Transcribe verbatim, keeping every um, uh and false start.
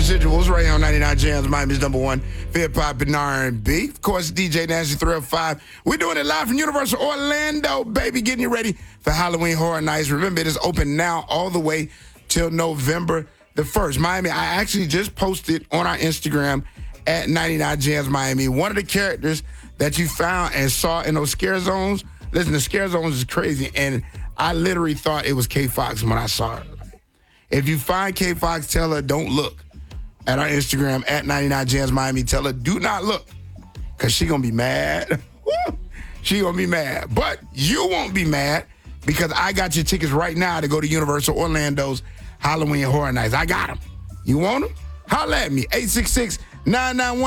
Residuals right here on ninety-nine Jams, Miami's number one hip hop and R and B. Of course, D J Nasty Thrill five. We're doing it live from Universal Orlando, baby. Getting you ready for Halloween Horror Nights. Remember, it is open now all the way till November the first. Miami, I actually just posted on our Instagram at ninety-nine Jams Miami. One of the characters that you found and saw in those scare zones. Listen, the scare zones is crazy, and I literally thought it was K Fox when I saw her. If you find K Fox, tell her don't look. At our Instagram, at ninety-nine Jams Miami, tell her do not look, because she going to be mad. She going to be mad. But you won't be mad, because I got your tickets right now to go to Universal Orlando's Halloween Horror Nights. I got them. You want them? Holla at me, eight six six, nine nine one